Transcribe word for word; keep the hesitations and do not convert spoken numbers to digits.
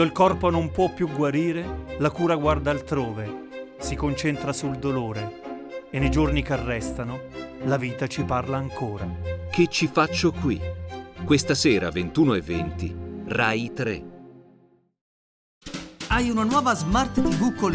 Il corpo non può più guarire, la cura guarda altrove, si concentra sul dolore e nei giorni che restano la vita ci parla ancora. Che ci faccio qui? Questa sera ventuno e venti, Rai tre. Hai una nuova Smart tivù con